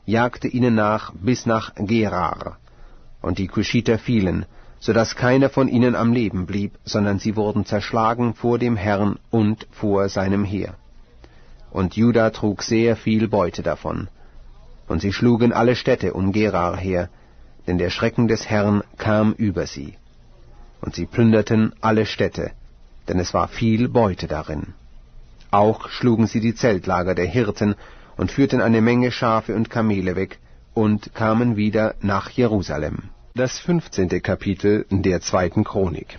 jagte ihnen nach bis nach Gerar. Und die Kuschiter fielen, so dass keiner von ihnen am Leben blieb, sondern sie wurden zerschlagen vor dem Herrn und vor seinem Heer. Und Juda trug sehr viel Beute davon. Und sie schlugen alle Städte um Gerar her, denn der Schrecken des Herrn kam über sie. Und sie plünderten alle Städte, denn es war viel Beute darin. Auch schlugen sie die Zeltlager der Hirten und führten eine Menge Schafe und Kamele weg und kamen wieder nach Jerusalem. Das 15. Kapitel der 2. Chronik.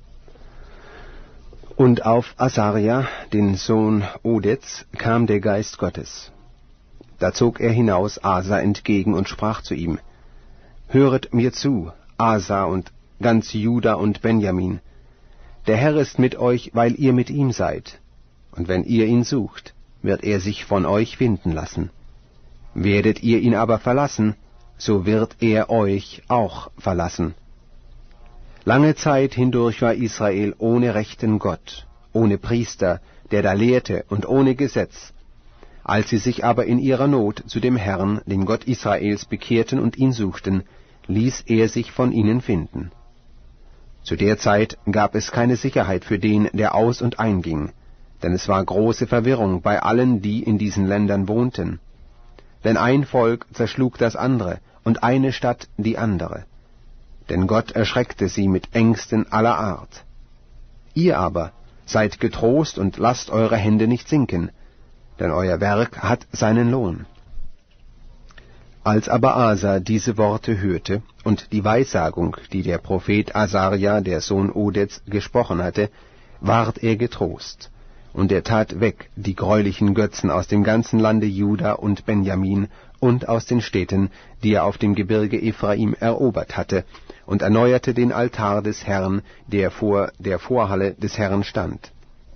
Und auf Asaria, den Sohn Odeds, kam der Geist Gottes. Da zog er hinaus Asa entgegen und sprach zu ihm: Höret mir zu, Asa und ganz Juda und Benjamin. Der Herr ist mit euch, weil ihr mit ihm seid. Und wenn ihr ihn sucht, wird er sich von euch finden lassen. Werdet ihr ihn aber verlassen, so wird er euch auch verlassen. Lange Zeit hindurch war Israel ohne rechten Gott, ohne Priester, der da lehrte, und ohne Gesetz. Als sie sich aber in ihrer Not zu dem Herrn, den Gott Israels, bekehrten und ihn suchten, ließ er sich von ihnen finden. Zu der Zeit gab es keine Sicherheit für den, der aus- und einging, denn es war große Verwirrung bei allen, die in diesen Ländern wohnten. Denn ein Volk zerschlug das andere, und eine Stadt die andere. Denn Gott erschreckte sie mit Ängsten aller Art. Ihr aber seid getrost und lasst eure Hände nicht sinken, denn euer Werk hat seinen Lohn. Als aber Asa diese Worte hörte und die Weissagung, die der Prophet Asaria, der Sohn Odeds, gesprochen hatte, ward er getrost, und er tat weg die greulichen Götzen aus dem ganzen Lande Juda und Benjamin und aus den Städten, die er auf dem Gebirge Ephraim erobert hatte, und erneuerte den Altar des Herrn, der vor der Vorhalle des Herrn stand.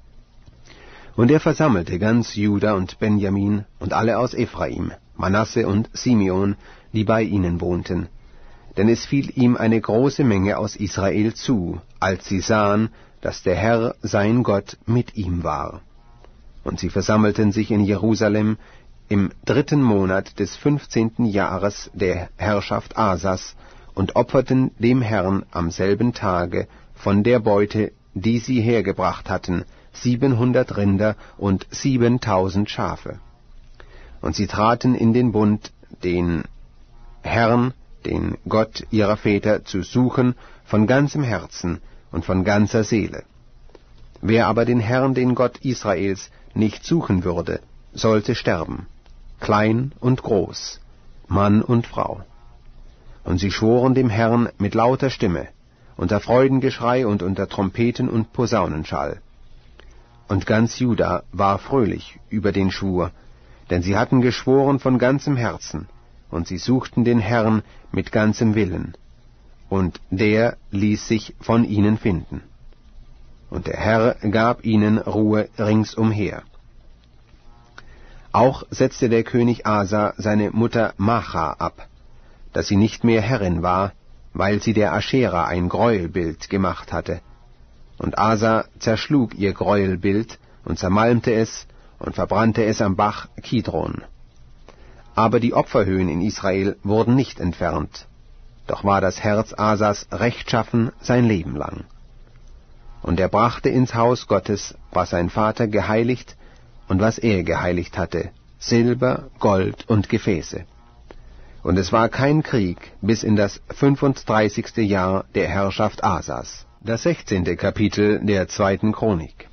Und er versammelte ganz Juda und Benjamin und alle aus Ephraim, Manasse und Simeon, die bei ihnen wohnten. Denn es fiel ihm eine große Menge aus Israel zu, als sie sahen, dass der Herr sein Gott mit ihm war. Und sie versammelten sich in Jerusalem im 3. Monat des 15. Jahres der Herrschaft Asas und opferten dem Herrn am selben Tage von der Beute, die sie hergebracht hatten, 700 Rinder und 7.000 Schafe. Und sie traten in den Bund, den Herrn, den Gott ihrer Väter, zu suchen von ganzem Herzen und von ganzer Seele. Wer aber den Herrn, den Gott Israels, nicht suchen würde, sollte sterben, klein und groß, Mann und Frau. Und sie schworen dem Herrn mit lauter Stimme, unter Freudengeschrei und unter Trompeten und Posaunenschall. Und ganz Juda war fröhlich über den Schwur, denn sie hatten geschworen von ganzem Herzen, und sie suchten den Herrn mit ganzem Willen, und der ließ sich von ihnen finden. Und der Herr gab ihnen Ruhe ringsumher. Auch setzte der König Asa seine Mutter Macha ab, dass sie nicht mehr Herrin war, weil sie der Aschera ein Gräuelbild gemacht hatte. Und Asa zerschlug ihr Gräuelbild und zermalmte es und verbrannte es am Bach Kidron. Aber die Opferhöhen in Israel wurden nicht entfernt, doch war das Herz Asas rechtschaffen sein Leben lang. Und er brachte ins Haus Gottes, was sein Vater geheiligt und was er geheiligt hatte, Silber, Gold und Gefäße. Und es war kein Krieg bis in das 35. Jahr der Herrschaft Asas. Das 16. Kapitel der 2. Chronik.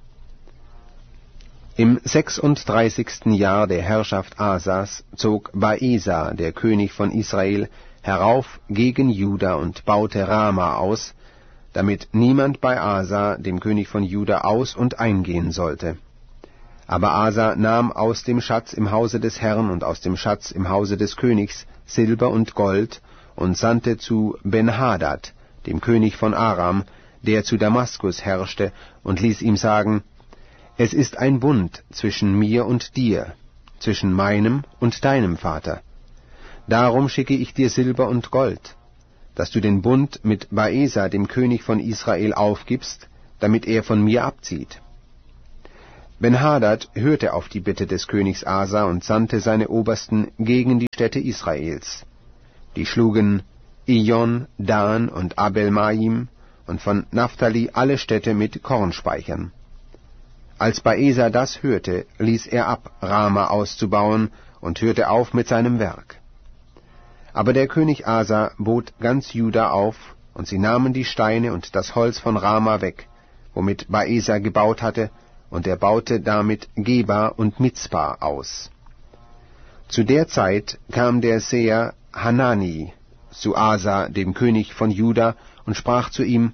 Im 36. Jahr der Herrschaft Asas zog Baesa, der König von Israel, herauf gegen Juda und baute Rama aus, damit niemand bei Asa, dem König von Juda, aus- und eingehen sollte. Aber Asa nahm aus dem Schatz im Hause des Herrn und aus dem Schatz im Hause des Königs Silber und Gold und sandte zu Ben-Hadad, dem König von Aram, der zu Damaskus herrschte, und ließ ihm sagen: Es ist ein Bund zwischen mir und dir, zwischen meinem und deinem Vater. Darum schicke ich dir Silber und Gold, dass du den Bund mit Baesa, dem König von Israel, aufgibst, damit er von mir abzieht. Ben-Hadad hörte auf die Bitte des Königs Asa und sandte seine Obersten gegen die Städte Israels. Die schlugen Ijon, Dan und Abel-Maim und von Naphtali alle Städte mit Kornspeichern. Als Baesa das hörte, ließ er ab, Rama auszubauen, und hörte auf mit seinem Werk. Aber der König Asa bot ganz Juda auf, und sie nahmen die Steine und das Holz von Rama weg, womit Baesa gebaut hatte, und er baute damit Geba und Mizpa aus. Zu der Zeit kam der Seher Hanani zu Asa, dem König von Juda, und sprach zu ihm: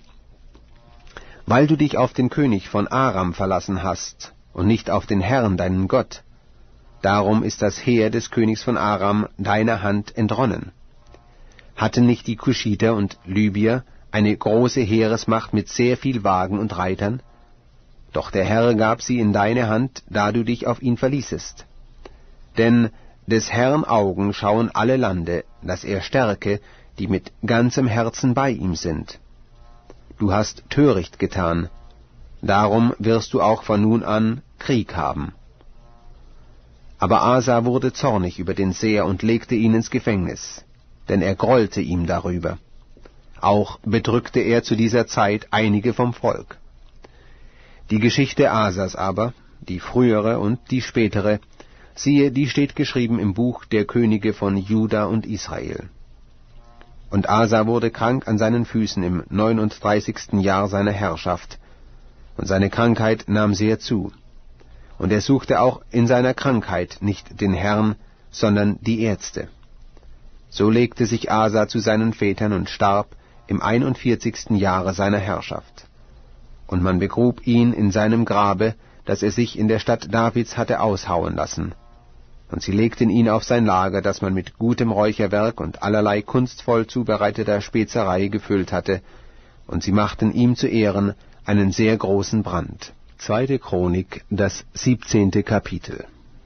Weil du dich auf den König von Aram verlassen hast und nicht auf den Herrn, deinen Gott, darum ist das Heer des Königs von Aram deiner Hand entronnen. Hatten nicht die Kuschiter und Libyer eine große Heeresmacht mit sehr viel Wagen und Reitern? Doch der Herr gab sie in deine Hand, da du dich auf ihn verließest. Denn des Herrn Augen schauen alle Lande, dass er stärke, die mit ganzem Herzen bei ihm sind. Du hast töricht getan, darum wirst du auch von nun an Krieg haben. Aber Asa wurde zornig über den Seher und legte ihn ins Gefängnis, denn er grollte ihm darüber. Auch bedrückte er zu dieser Zeit einige vom Volk. Die Geschichte Asas aber, die frühere und die spätere, siehe, die steht geschrieben im Buch der Könige von Juda und Israel. Und Asa wurde krank an seinen Füßen im 39. Jahr seiner Herrschaft, und seine Krankheit nahm sehr zu. Und er suchte auch in seiner Krankheit nicht den Herrn, sondern die Ärzte. So legte sich Asa zu seinen Vätern und starb im 41. Jahre seiner Herrschaft. Und man begrub ihn in seinem Grabe, das er sich in der Stadt Davids hatte aushauen lassen. Und sie legten ihn auf sein Lager, das man mit gutem Räucherwerk und allerlei kunstvoll zubereiteter Spezerei gefüllt hatte, und sie machten ihm zu Ehren einen sehr großen Brand. 2. Chronik, das 17. Kapitel.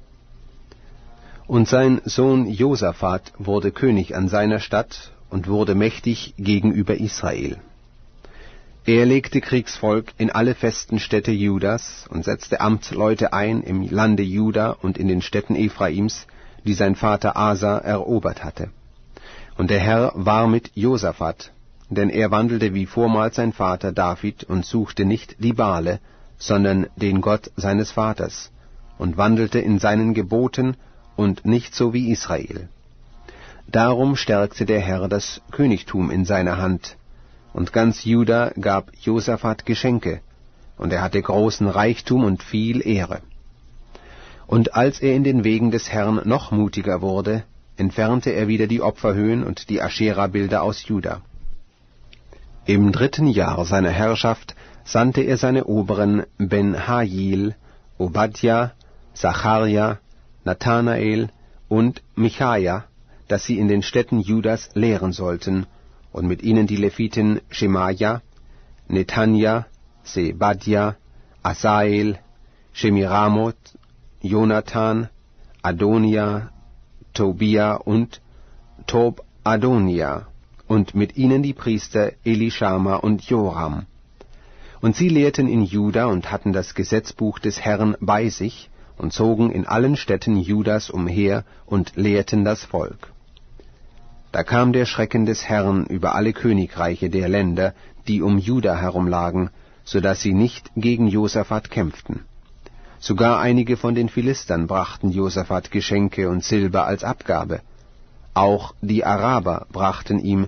Und sein Sohn Josaphat wurde König an seiner Stadt und wurde mächtig gegenüber Israel. Er legte Kriegsvolk in alle festen Städte Judas und setzte Amtsleute ein im Lande Juda und in den Städten Ephraims, die sein Vater Asa erobert hatte. Und der Herr war mit Josaphat, denn er wandelte wie vormals sein Vater David und suchte nicht die Baale, sondern den Gott seines Vaters, und wandelte in seinen Geboten und nicht so wie Israel. Darum stärkte der Herr das Königtum in seiner Hand, und ganz Juda gab Josaphat Geschenke, und er hatte großen Reichtum und viel Ehre. Und als er in den Wegen des Herrn noch mutiger wurde, entfernte er wieder die Opferhöhen und die Aschera-Bilder aus Juda. Im 3. Jahr seiner Herrschaft sandte er seine Oberen Ben-Hajil, Obadja, Zacharja, Nathanael und Michaja, dass sie in den Städten Judas lehren sollten, und mit ihnen die Leviten Schemaja, Netanja, Sebadja, Asael, Shemiramoth, Jonathan, Adonia, Tobia und Tob-Adonia, und mit ihnen die Priester Elishama und Joram. Und sie lehrten in Juda und hatten das Gesetzbuch des Herrn bei sich und zogen in allen Städten Judas umher und lehrten das Volk. Da kam der Schrecken des Herrn über alle Königreiche der Länder, die um Juda herumlagen, so dass sie nicht gegen Josaphat kämpften. Sogar einige von den Philistern brachten Josaphat Geschenke und Silber als Abgabe. Auch die Araber brachten ihm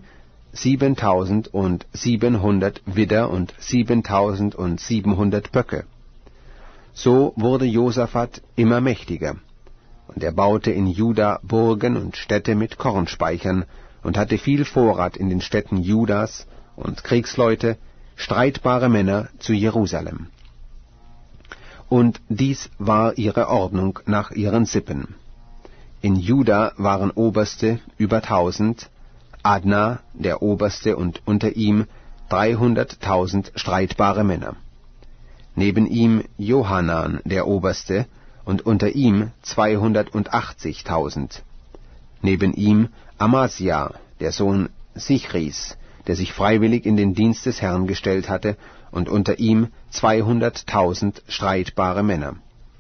7.700 Widder und 7.700 Böcke. So wurde Josaphat immer mächtiger. Und er baute in Juda Burgen und Städte mit Kornspeichern und hatte viel Vorrat in den Städten Judas und Kriegsleute, streitbare Männer zu Jerusalem. Und dies war ihre Ordnung nach ihren Sippen. In Juda waren Oberste über 1000, Adna der Oberste und unter ihm 300.000 streitbare Männer. Neben ihm Johanan der Oberste und unter ihm 280.000. Neben ihm Amasja, der Sohn Sichris, der sich freiwillig in den Dienst des Herrn gestellt hatte, und unter ihm 200.000 streitbare Männer.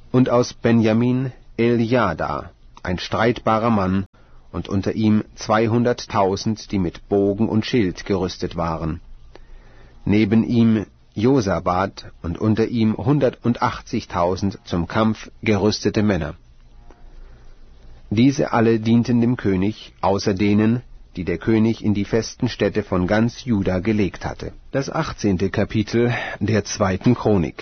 und aus Benjamin Eljada, ein streitbarer Mann, und unter ihm 200.000, die mit Bogen und Schild gerüstet waren. Neben ihm Josabad und unter ihm 180.000 zum Kampf gerüstete Männer. Diese alle dienten dem König, außer denen, die der König in die festen Städte von ganz Juda gelegt hatte. Das 18. Kapitel der 2. Chronik.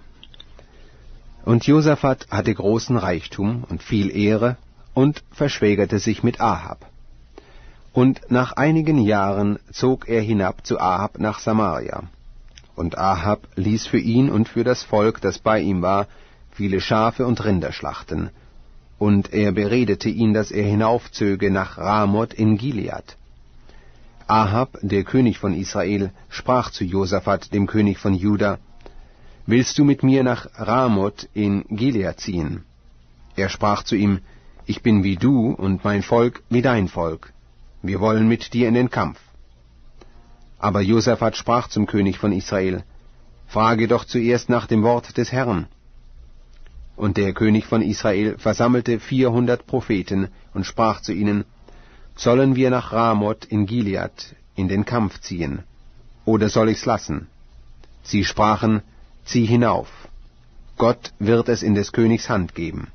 Und Josaphat hatte großen Reichtum und viel Ehre und verschwägerte sich mit Ahab. Und nach einigen Jahren zog er hinab zu Ahab nach Samaria. Und Ahab ließ für ihn und für das Volk, das bei ihm war, viele Schafe und Rinder schlachten. Und er beredete ihn, dass er hinaufzöge nach Ramoth in Gilead. Ahab, der König von Israel, sprach zu Josaphat, dem König von Juda: Willst du mit mir nach Ramoth in Gilead ziehen? Er sprach zu ihm: Ich bin wie du und mein Volk wie dein Volk. Wir wollen mit dir in den Kampf. Aber Josaphat sprach zum König von Israel: Frage doch zuerst nach dem Wort des Herrn. Und der König von Israel versammelte 400 Propheten und sprach zu ihnen: Sollen wir nach Ramoth in Gilead in den Kampf ziehen, oder soll ich's lassen? Sie sprachen: Zieh hinauf. Gott wird es in des Königs Hand geben.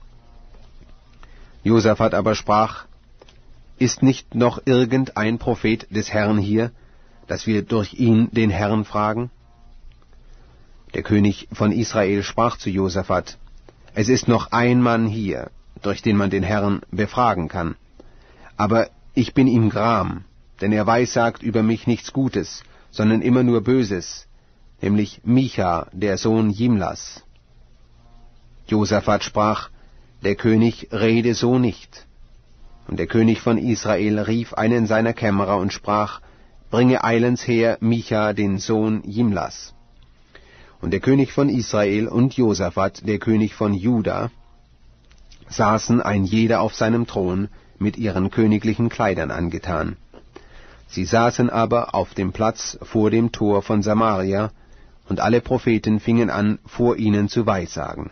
Josaphat aber sprach: Ist nicht noch irgendein Prophet des Herrn hier, dass wir durch ihn den Herrn fragen? Der König von Israel sprach zu Josaphat: Es ist noch ein Mann hier, durch den man den Herrn befragen kann. Aber ich bin ihm gram, denn er weissagt über mich nichts Gutes, sondern immer nur Böses, nämlich Micha, der Sohn Jimlas. Josaphat sprach: Der König rede so nicht. Und der König von Israel rief einen seiner Kämmerer und sprach: Bringe eilends her Micha, den Sohn Jimlas. Und der König von Israel und Josaphat, der König von Juda, saßen ein jeder auf seinem Thron, mit ihren königlichen Kleidern angetan. Sie saßen aber auf dem Platz vor dem Tor von Samaria, und alle Propheten fingen an, vor ihnen zu weissagen.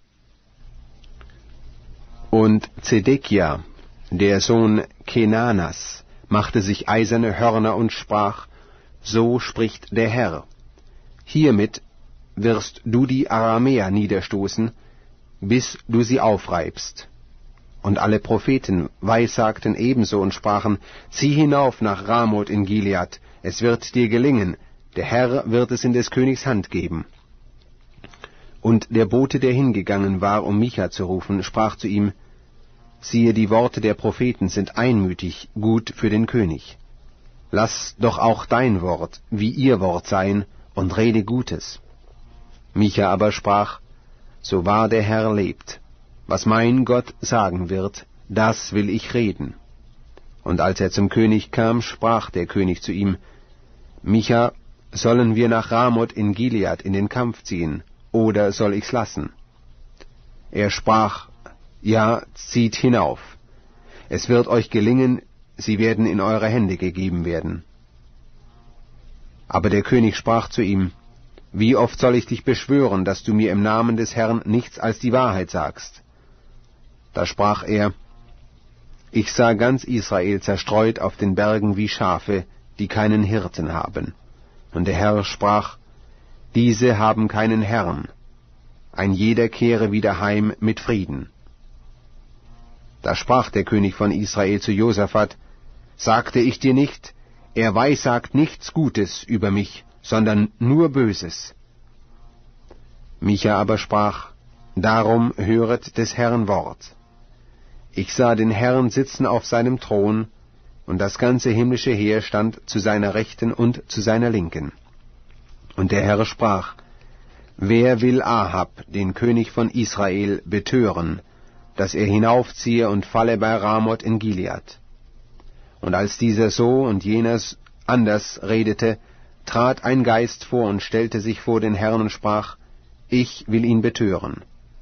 Und Zedekia, der Sohn Kenanas, machte sich eiserne Hörner und sprach: So spricht der Herr: Hiermit wirst du die Aramäer niederstoßen, bis du sie aufreibst. Und alle Propheten weissagten ebenso und sprachen: Zieh hinauf nach Ramoth in Gilead, es wird dir gelingen, der Herr wird es in des Königs Hand geben. Und der Bote, der hingegangen war, um Micha zu rufen, sprach zu ihm: Siehe, die Worte der Propheten sind einmütig gut für den König. Lass doch auch dein Wort wie ihr Wort sein, und rede Gutes. Micha aber sprach: So wahr der Herr lebt, was mein Gott sagen wird, das will ich reden. Und als er zum König kam, sprach der König zu ihm: Micha, sollen wir nach Ramoth in Gilead in den Kampf ziehen, oder soll ich's lassen? Er sprach: Ja, zieht hinauf. Es wird euch gelingen, sie werden in eure Hände gegeben werden. Aber der König sprach zu ihm: Wie oft soll ich dich beschwören, dass du mir im Namen des Herrn nichts als die Wahrheit sagst? Da sprach er: Ich sah ganz Israel zerstreut auf den Bergen wie Schafe, die keinen Hirten haben. Und der Herr sprach: Diese haben keinen Herrn. Ein jeder kehre wieder heim mit Frieden. Da sprach der König von Israel zu Josaphat: Sagte ich dir nicht, er weissagt nichts Gutes über mich, sondern nur Böses? Micha aber sprach: Darum höret des Herrn Wort. Ich sah den Herrn sitzen auf seinem Thron, und das ganze himmlische Heer stand zu seiner Rechten und zu seiner Linken. Und der Herr sprach: Wer will Ahab, den König von Israel, betören, dass er hinaufziehe und falle bei Ramoth in Gilead? Und als dieser so und jener anders redete, trat ein Geist vor und stellte sich vor den Herrn und sprach: Ich will ihn betören.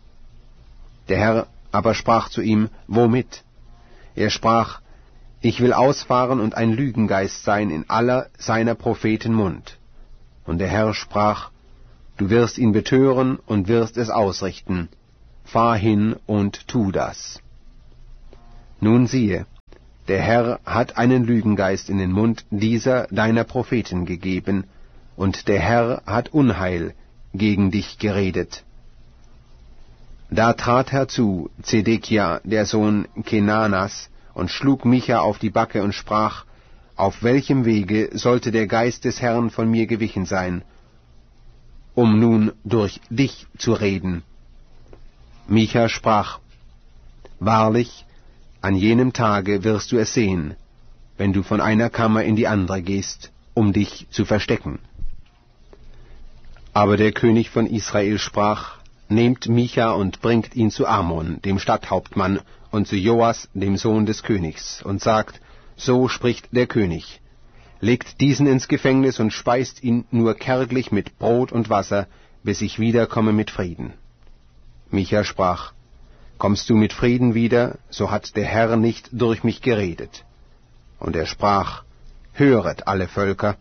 Der Herr aber sprach zu ihm: Womit? Er sprach: Ich will ausfahren und ein Lügengeist sein in aller seiner Propheten Mund. Und der Herr sprach: Du wirst ihn betören und wirst es ausrichten, fahr hin und tu das. Nun siehe, der Herr hat einen Lügengeist in den Mund dieser deiner Propheten gegeben, und der Herr hat Unheil gegen dich geredet. Da trat herzu Zedekia, der Sohn Kenanas, und schlug Micha auf die Backe und sprach, auf welchem Wege sollte der Geist des Herrn von mir gewichen sein, um nun durch dich zu reden? Micha sprach, wahrlich, an jenem Tage wirst du es sehen, wenn du von einer Kammer in die andere gehst, um dich zu verstecken. Aber der König von Israel sprach, nehmt Micha und bringt ihn zu Amon, dem Stadthauptmann, und zu Joas, dem Sohn des Königs, und sagt, so spricht der König, legt diesen ins Gefängnis und speist ihn nur kärglich mit Brot und Wasser, bis ich wiederkomme mit Frieden. Micha sprach, kommst du mit Frieden wieder, so hat der Herr nicht durch mich geredet. Und er sprach, höret alle Völker.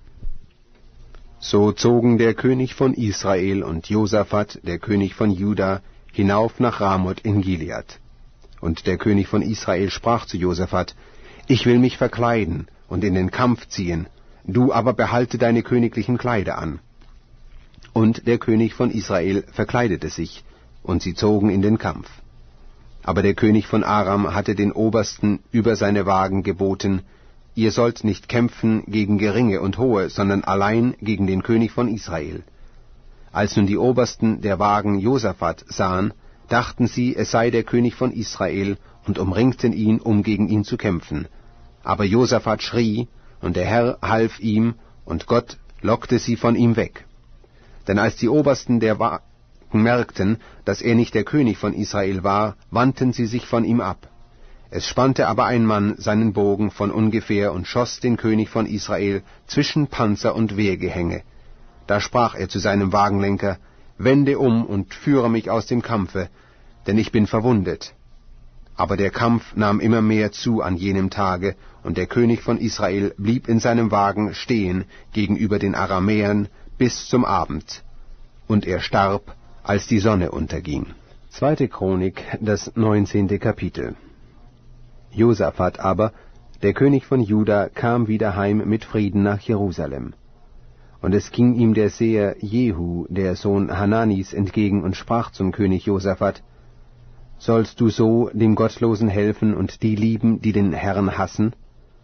So zogen der König von Israel und Josaphat, der König von Juda, hinauf nach Ramoth in Gilead. Und der König von Israel sprach zu Josaphat, ich will mich verkleiden und in den Kampf ziehen, du aber behalte deine königlichen Kleider an. Und der König von Israel verkleidete sich, und sie zogen in den Kampf. Aber der König von Aram hatte den Obersten über seine Wagen geboten, ihr sollt nicht kämpfen gegen Geringe und Hohe, sondern allein gegen den König von Israel. Als nun die Obersten der Wagen Josaphat sahen, dachten sie, es sei der König von Israel, und umringten ihn, um gegen ihn zu kämpfen. Aber Josaphat schrie, und der Herr half ihm, und Gott lockte sie von ihm weg. Denn als die Obersten der Wagen merkten, dass er nicht der König von Israel war, wandten sie sich von ihm ab. Es spannte aber ein Mann seinen Bogen von ungefähr und schoss den König von Israel zwischen Panzer und Wehrgehänge. Da sprach er zu seinem Wagenlenker, wende um und führe mich aus dem Kampfe, denn ich bin verwundet. Aber der Kampf nahm immer mehr zu an jenem Tage, und der König von Israel blieb in seinem Wagen stehen gegenüber den Aramäern bis zum Abend. Und er starb, als die Sonne unterging. 2. Chronik, das 19. Kapitel. Josaphat aber, der König von Juda, kam wieder heim mit Frieden nach Jerusalem. Und es ging ihm der Seher Jehu, der Sohn Hananis, entgegen und sprach zum König Josaphat, sollst du so dem Gottlosen helfen und die lieben, die den Herrn hassen?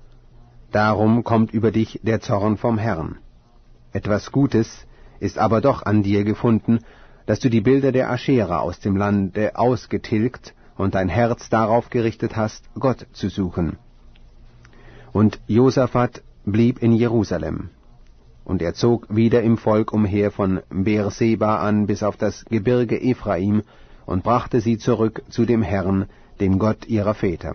Darum kommt über dich der Zorn vom Herrn. Etwas Gutes ist aber doch an dir gefunden, dass du die Bilder der Aschera aus dem Lande ausgetilgt und dein Herz darauf gerichtet hast, Gott zu suchen. Und Josaphat blieb in Jerusalem. Und er zog wieder im Volk umher von Beerseba an bis auf das Gebirge Ephraim und brachte sie zurück zu dem Herrn, dem Gott ihrer Väter.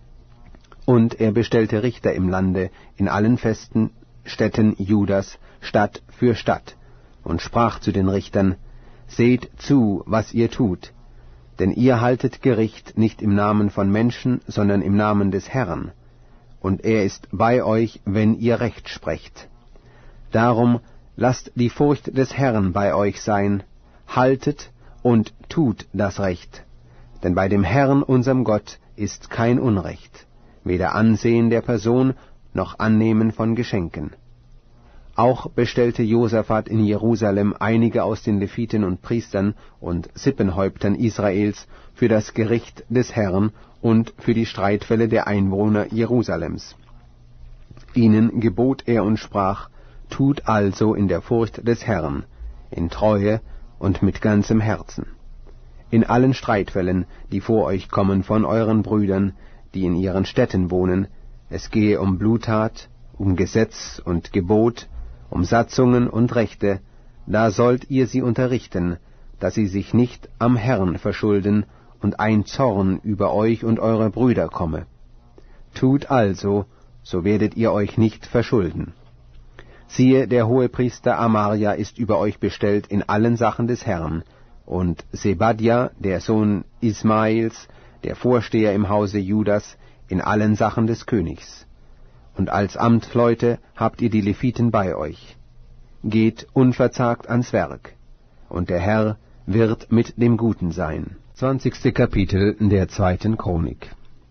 Und er bestellte Richter im Lande in allen festen Städten Judas, Stadt für Stadt, und sprach zu den Richtern, seht zu, was ihr tut, denn ihr haltet Gericht nicht im Namen von Menschen, sondern im Namen des Herrn, und er ist bei euch, wenn ihr Recht sprecht. Darum lasst die Furcht des Herrn bei euch sein, haltet und tut das Recht, denn bei dem Herrn unserem Gott ist kein Unrecht, weder Ansehen der Person noch Annehmen von Geschenken. Auch bestellte Josaphat in Jerusalem einige aus den Leviten und Priestern und Sippenhäuptern Israels für das Gericht des Herrn und für die Streitfälle der Einwohner Jerusalems. Ihnen gebot er und sprach, tut also in der Furcht des Herrn, in Treue und mit ganzem Herzen. In allen Streitfällen, die vor euch kommen von euren Brüdern, die in ihren Städten wohnen, es gehe um Bluttat, um Gesetz und Gebot, um Satzungen und Rechte, da sollt ihr sie unterrichten, dass sie sich nicht am Herrn verschulden und ein Zorn über euch und eure Brüder komme. Tut also, so werdet ihr euch nicht verschulden. Siehe, der Hohepriester Amaria ist über euch bestellt in allen Sachen des Herrn, und Sebadja, der Sohn Ismaels, der Vorsteher im Hause Judas, in allen Sachen des Königs. Und als Amtleute habt ihr die Leviten bei euch. Geht unverzagt ans Werk, und der Herr wird mit dem Guten sein. 20. Kapitel der 2. Chronik.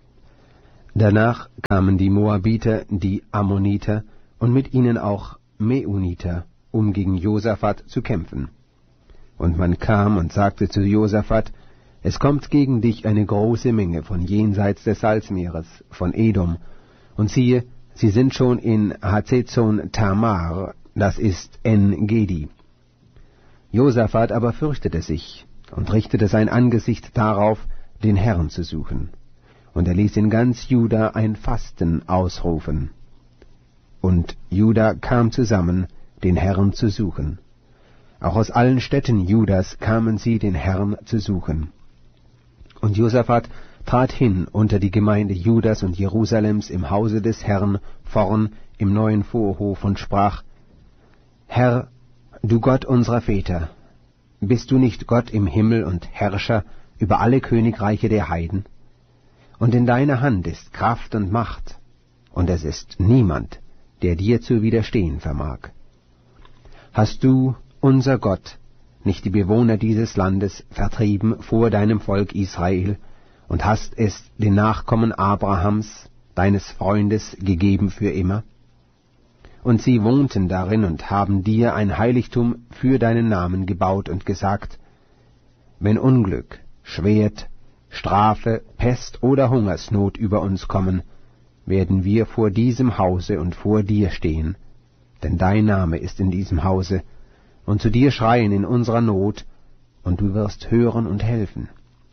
Danach kamen die Moabiter, die Ammoniter und mit ihnen auch Meuniter, um gegen Josaphat zu kämpfen. Und man kam und sagte zu Josaphat: Es kommt gegen dich eine große Menge von jenseits des Salzmeeres, von Edom, und siehe, sie sind schon in Hazezon Tamar, das ist En-Gedi. Josaphat aber fürchtete sich und richtete sein Angesicht darauf, den Herrn zu suchen. Und er ließ in ganz Juda ein Fasten ausrufen. Und Juda kam zusammen, den Herrn zu suchen. Auch aus allen Städten Judas kamen sie, den Herrn zu suchen. Und Josaphat trat hin unter die Gemeinde Judas und Jerusalems im Hause des Herrn vorn im neuen Vorhof und sprach: Herr, du Gott unserer Väter, bist du nicht Gott im Himmel und Herrscher über alle Königreiche der Heiden? Und in deiner Hand ist Kraft und Macht, und es ist niemand, der dir zu widerstehen vermag. Hast du, unser Gott, nicht die Bewohner dieses Landes vertrieben vor deinem Volk Israel und hast es den Nachkommen Abrahams, deines Freundes, gegeben für immer? Und sie wohnten darin und haben dir ein Heiligtum für deinen Namen gebaut und gesagt: Wenn Unglück, Schwert, Strafe, Pest oder Hungersnot über uns kommen, werden wir vor diesem Hause und vor dir stehen, denn dein Name ist in diesem Hause, und zu dir schreien in unserer Not, und du wirst hören und helfen.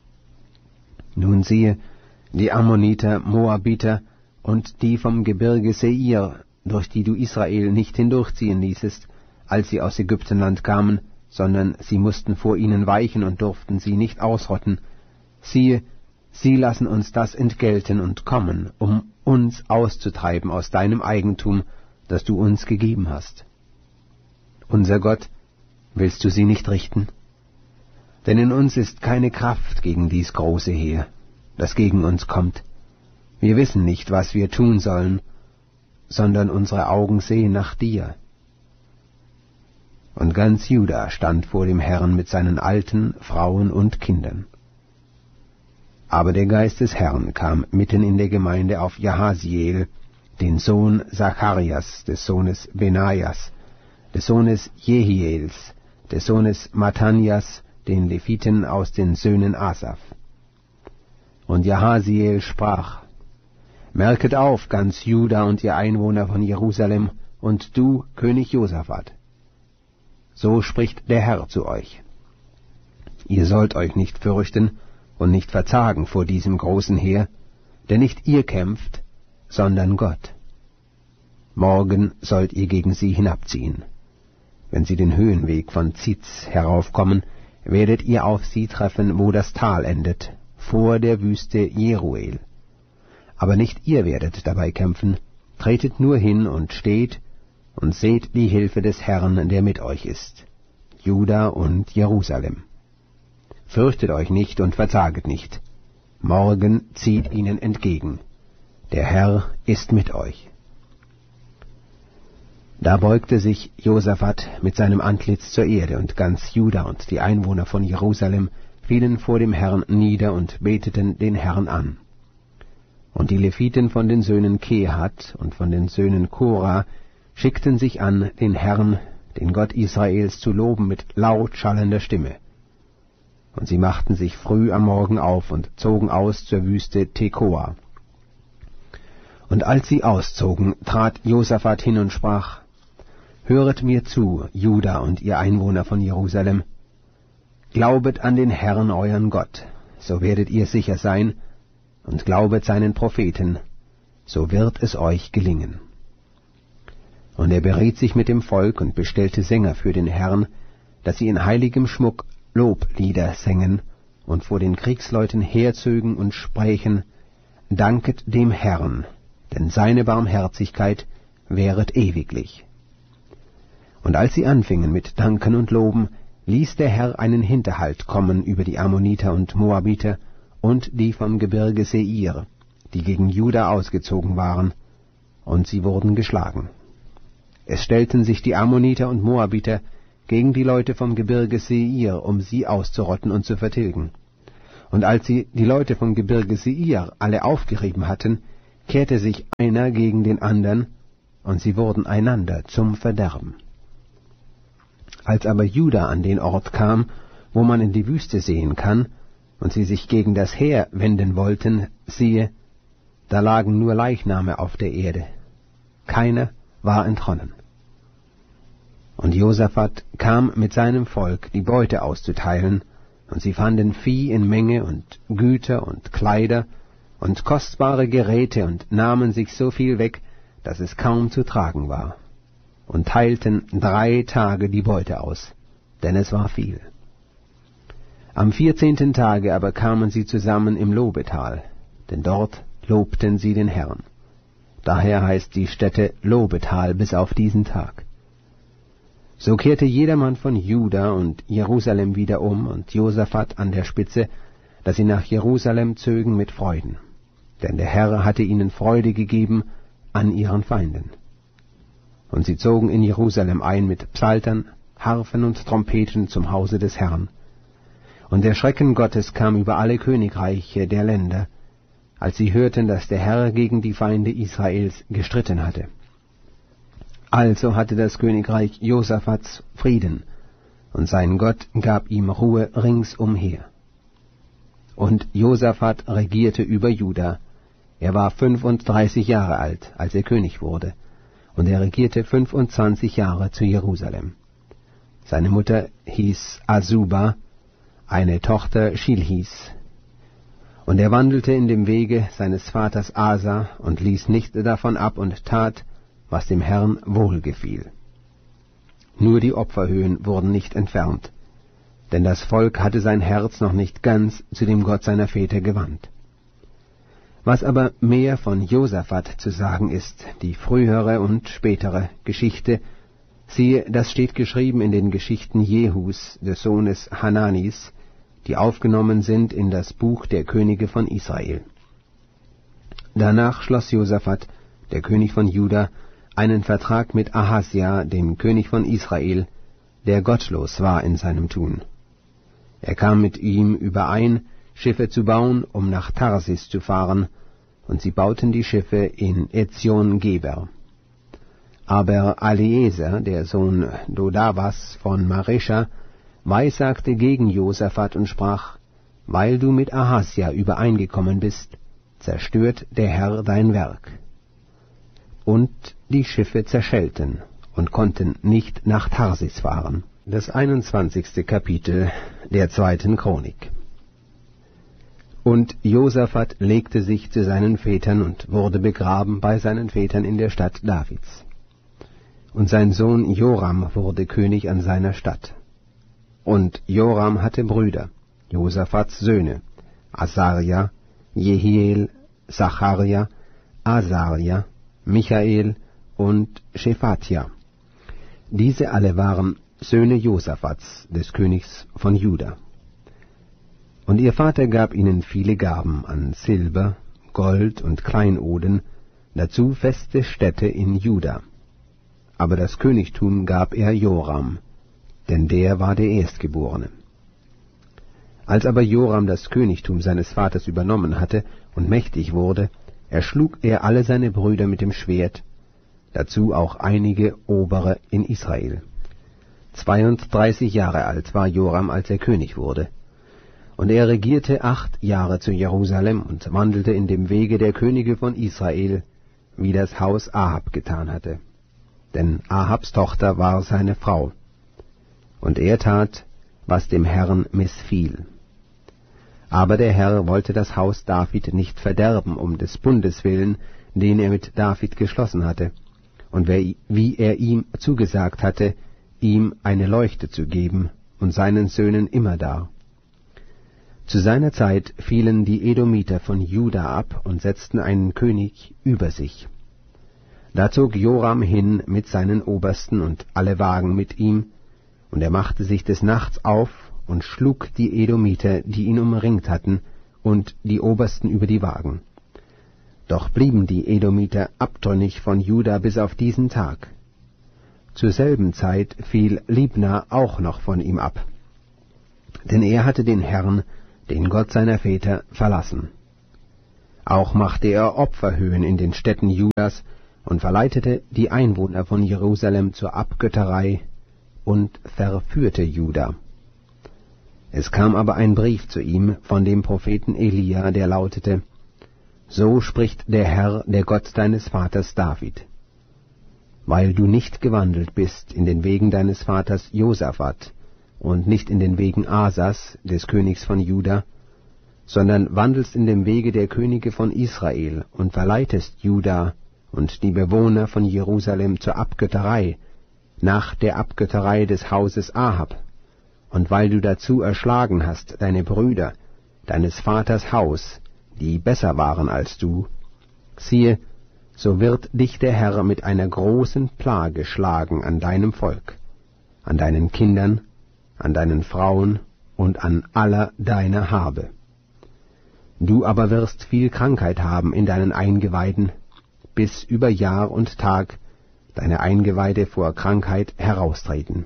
Nun siehe, die Ammoniter, Moabiter und die vom Gebirge Seir, durch die du Israel nicht hindurchziehen ließest, als sie aus Ägyptenland kamen, sondern sie mussten vor ihnen weichen und durften sie nicht ausrotten. Siehe, sie lassen uns das entgelten und kommen, um uns auszutreiben aus deinem Eigentum, das du uns gegeben hast. Unser Gott, willst du sie nicht richten? Denn in uns ist keine Kraft gegen dies große Heer, das gegen uns kommt. Wir wissen nicht, was wir tun sollen, sondern unsere Augen sehen nach dir. Und ganz Juda stand vor dem Herrn mit seinen Alten, Frauen und Kindern. Aber der Geist des Herrn kam mitten in der Gemeinde auf Jahasiel, den Sohn Zacharias, des Sohnes Benaias, des Sohnes Jehiels, des Sohnes Mattanias, den Leviten aus den Söhnen Asaf. Und Jahasiel sprach: Merket auf, ganz Juda und ihr Einwohner von Jerusalem, und du, König Josaphat. So spricht der Herr zu euch: Ihr sollt euch nicht fürchten und nicht verzagen vor diesem großen Heer, denn nicht ihr kämpft, sondern Gott. Morgen sollt ihr gegen sie hinabziehen. Wenn sie den Höhenweg von Ziz heraufkommen, werdet ihr auf sie treffen, wo das Tal endet, vor der Wüste Jeruel. Aber nicht ihr werdet dabei kämpfen, tretet nur hin und steht und seht die Hilfe des Herrn, der mit euch ist, Juda und Jerusalem. Fürchtet euch nicht und verzaget nicht. Morgen zieht ihnen entgegen. Der Herr ist mit euch. Da beugte sich Josaphat mit seinem Antlitz zur Erde, und ganz Juda und die Einwohner von Jerusalem fielen vor dem Herrn nieder und beteten den Herrn an. Und die Leviten von den Söhnen Kehat und von den Söhnen Korah schickten sich an, den Herrn, den Gott Israels, zu loben mit laut schallender Stimme. Und sie machten sich früh am Morgen auf und zogen aus zur Wüste Tekoa. Und als sie auszogen, trat Josaphat hin und sprach: Höret mir zu, Juda und ihr Einwohner von Jerusalem. Glaubet an den Herrn euren Gott, so werdet ihr sicher sein, und glaubet seinen Propheten, so wird es euch gelingen. Und er beriet sich mit dem Volk und bestellte Sänger für den Herrn, dass sie in heiligem Schmuck Loblieder sängen und vor den Kriegsleuten herzögen und sprächen: Danket dem Herrn, denn seine Barmherzigkeit währet ewiglich. Und als sie anfingen mit Danken und Loben, ließ der Herr einen Hinterhalt kommen über die Ammoniter und Moabiter und die vom Gebirge Seir, die gegen Juda ausgezogen waren, und sie wurden geschlagen. Es stellten sich die Ammoniter und Moabiter gegen die Leute vom Gebirge Seir, um sie auszurotten und zu vertilgen. Und als sie die Leute vom Gebirge Seir alle aufgerieben hatten, kehrte sich einer gegen den andern, und sie wurden einander zum Verderben. Als aber Juda an den Ort kam, wo man in die Wüste sehen kann, und sie sich gegen das Heer wenden wollten, siehe, da lagen nur Leichname auf der Erde. Keiner war entronnen. Und Josaphat kam mit seinem Volk, die Beute auszuteilen, und sie fanden Vieh in Menge und Güter und Kleider und kostbare Geräte und nahmen sich so viel weg, dass es kaum zu tragen war, und teilten 3 Tage die Beute aus, denn es war viel. Am 14. Tage aber kamen sie zusammen im Lobetal, denn dort lobten sie den Herrn. Daher heißt die Stätte Lobetal bis auf diesen Tag. So kehrte jedermann von Juda und Jerusalem wieder um, und Josaphat an der Spitze, dass sie nach Jerusalem zögen mit Freuden. Denn der Herr hatte ihnen Freude gegeben an ihren Feinden. Und sie zogen in Jerusalem ein mit Psaltern, Harfen und Trompeten zum Hause des Herrn. Und der Schrecken Gottes kam über alle Königreiche der Länder, als sie hörten, dass der Herr gegen die Feinde Israels gestritten hatte. Also hatte das Königreich Josaphats Frieden, und sein Gott gab ihm Ruhe ringsumher. Und Josaphat regierte über Juda. Er war 35 Jahre alt, als er König wurde, und er regierte 25 Jahre zu Jerusalem. Seine Mutter hieß Asuba, eine Tochter Schilhis. Und er wandelte in dem Wege seines Vaters Asa und ließ nicht davon ab und tat, was dem Herrn wohlgefiel. Nur die Opferhöhen wurden nicht entfernt, denn das Volk hatte sein Herz noch nicht ganz zu dem Gott seiner Väter gewandt. Was aber mehr von Josaphat zu sagen ist, die frühere und spätere Geschichte, siehe, das steht geschrieben in den Geschichten Jehus, des Sohnes Hananis, die aufgenommen sind in das Buch der Könige von Israel. Danach schloss Josaphat, der König von Juda, einen Vertrag mit Ahasja, dem König von Israel, der gottlos war in seinem Tun. Er kam mit ihm überein, Schiffe zu bauen, um nach Tarsis zu fahren, und sie bauten die Schiffe in Ezion-Geber. Aber Eliezer, der Sohn Dodavas von Maresha, weissagte gegen Josaphat und sprach, weil du mit Ahasja übereingekommen bist, zerstört der Herr dein Werk. Und die Schiffe zerschellten und konnten nicht nach Tarsis fahren. Das 21. Kapitel der 2. Chronik. Und Josaphat legte sich zu seinen Vätern und wurde begraben bei seinen Vätern in der Stadt Davids. Und sein Sohn Joram wurde König an seiner Stadt. Und Joram hatte Brüder, Josaphats Söhne, Asaria, Jehiel, Sacharja, Asaria, Michael und Schephatja. Diese alle waren Söhne Josaphats, des Königs von Juda. Und ihr Vater gab ihnen viele Gaben an Silber, Gold und Kleinoden, dazu feste Städte in Juda. Aber das Königtum gab er Joram, denn der war der Erstgeborene. Als aber Joram das Königtum seines Vaters übernommen hatte und mächtig wurde, erschlug er alle seine Brüder mit dem Schwert, dazu auch einige Obere in Israel. 32 Jahre alt war Joram, als er König wurde. Und er regierte 8 Jahre zu Jerusalem und wandelte in dem Wege der Könige von Israel, wie das Haus Ahab getan hatte. Denn Ahabs Tochter war seine Frau. Und er tat, was dem Herrn missfiel. Aber der Herr wollte das Haus David nicht verderben, um des Bundes willen, den er mit David geschlossen hatte, und wie er ihm zugesagt hatte, ihm eine Leuchte zu geben und seinen Söhnen immerdar. Zu seiner Zeit fielen die Edomiter von Juda ab und setzten einen König über sich. Da zog Joram hin mit seinen Obersten und alle Wagen mit ihm, und er machte sich des Nachts auf und schlug die Edomiter, die ihn umringt hatten, und die Obersten über die Wagen. Doch blieben die Edomiter abtrünnig von Juda bis auf diesen Tag. Zur selben Zeit fiel Libna auch noch von ihm ab. Denn er hatte den Herrn, den Gott seiner Väter, verlassen. Auch machte er Opferhöhen in den Städten Judas und verleitete die Einwohner von Jerusalem zur Abgötterei und verführte Juda. Es kam aber ein Brief zu ihm von dem Propheten Elia, der lautete: So spricht der Herr, der Gott deines Vaters David: Weil du nicht gewandelt bist in den Wegen deines Vaters Josaphat und nicht in den Wegen Asas, des Königs von Juda, sondern wandelst in dem Wege der Könige von Israel und verleitest Juda und die Bewohner von Jerusalem zur Abgötterei, nach der Abgötterei des Hauses Ahab, und weil du dazu erschlagen hast deine Brüder, deines Vaters Haus, die besser waren als du, siehe, so wird dich der Herr mit einer großen Plage schlagen an deinem Volk, an deinen Kindern, an deinen Frauen und an aller deiner Habe. Du aber wirst viel Krankheit haben in deinen Eingeweiden, bis über Jahr und Tag deine Eingeweide vor Krankheit heraustreten.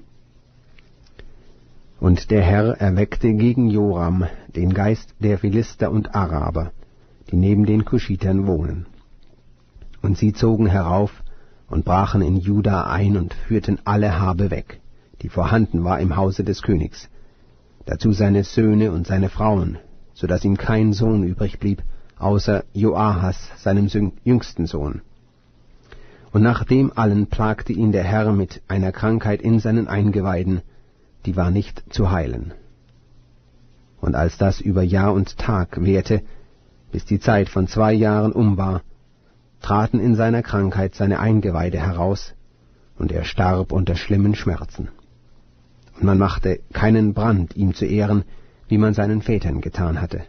Und der Herr erweckte gegen Joram den Geist der Philister und Araber, die neben den Kuschitern wohnen. Und sie zogen herauf und brachen in Juda ein und führten alle Habe weg, die vorhanden war im Hause des Königs, dazu seine Söhne und seine Frauen, so dass ihm kein Sohn übrig blieb, außer Joahas, seinem jüngsten Sohn. Und nach dem allen plagte ihn der Herr mit einer Krankheit in seinen Eingeweiden, die war nicht zu heilen. Und als das über Jahr und Tag währte, bis die Zeit von 2 Jahren um war, traten in seiner Krankheit seine Eingeweide heraus, und er starb unter schlimmen Schmerzen. Und man machte keinen Brand ihm zu Ehren, wie man seinen Vätern getan hatte.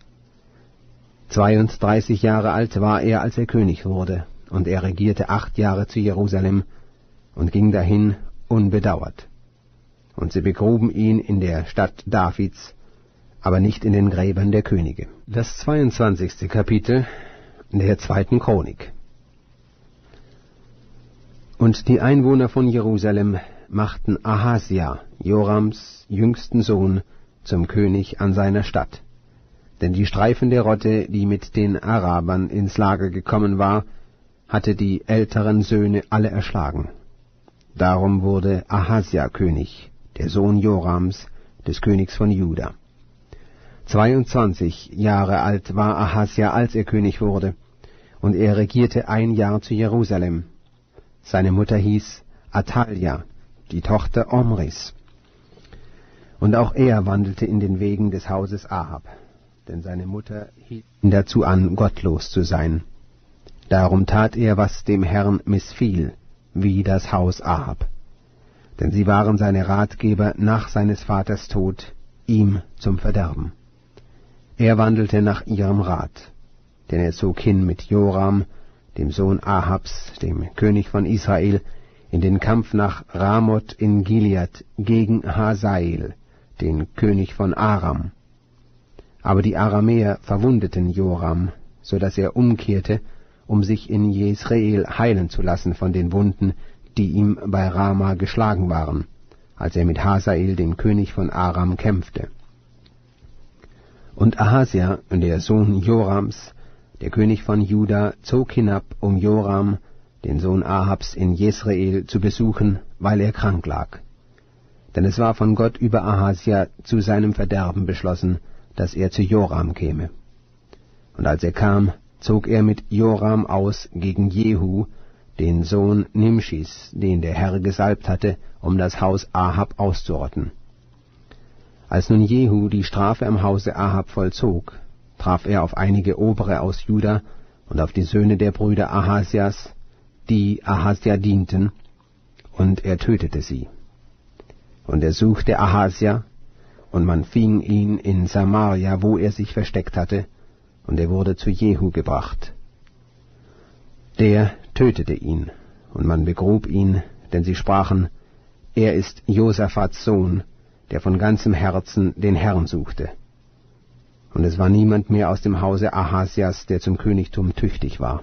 32 Jahre alt war er, als er König wurde, und er regierte 8 Jahre zu Jerusalem und ging dahin unbedauert. Und sie begruben ihn in der Stadt Davids, aber nicht in den Gräbern der Könige. Das 22. Kapitel der 2. Chronik. Und die Einwohner von Jerusalem machten Ahasja, Jorams jüngsten Sohn, zum König an seiner Stadt. Denn die streifende Rotte, die mit den Arabern ins Lager gekommen war, hatte die älteren Söhne alle erschlagen. Darum wurde Ahasja König, der Sohn Jorams, des Königs von Juda. 22 Jahre alt war Ahasja, als er König wurde, und er regierte 1 Jahr zu Jerusalem. Seine Mutter hieß Athalja, die Tochter Omris. Und auch er wandelte in den Wegen des Hauses Ahab, denn seine Mutter hielt ihn dazu an, gottlos zu sein. Darum tat er, was dem Herrn missfiel, wie das Haus Ahab. Denn sie waren seine Ratgeber nach seines Vaters Tod, ihm zum Verderben. Er wandelte nach ihrem Rat, denn er zog hin mit Joram, dem Sohn Ahabs, dem König von Israel, in den Kampf nach Ramoth in Gilead gegen Hazael, den König von Aram. Aber die Aramäer verwundeten Joram, so dass er umkehrte, um sich in Jesreel heilen zu lassen von den Wunden, die ihm bei Rama geschlagen waren, als er mit Hazael, dem König von Aram, kämpfte. Und Ahasja, der Sohn Jorams, der König von Juda, zog hinab, um Joram, den Sohn Ahabs, in Jesreel zu besuchen, weil er krank lag. Denn es war von Gott über Ahasja zu seinem Verderben beschlossen, dass er zu Joram käme. Und als er kam, zog er mit Joram aus gegen Jehu, den Sohn Nimschis, den der Herr gesalbt hatte, um das Haus Ahab auszurotten. Als nun Jehu die Strafe am Hause Ahab vollzog, traf er auf einige Obere aus Juda und auf die Söhne der Brüder Ahasjas, die Ahasja dienten, und er tötete sie. Und er suchte Ahasja, und man fing ihn in Samaria, wo er sich versteckt hatte, und er wurde zu Jehu gebracht. Der tötete ihn, und man begrub ihn, denn sie sprachen, er ist Josaphats Sohn, der von ganzem Herzen den Herrn suchte. Und es war niemand mehr aus dem Hause Ahasjas, der zum Königtum tüchtig war.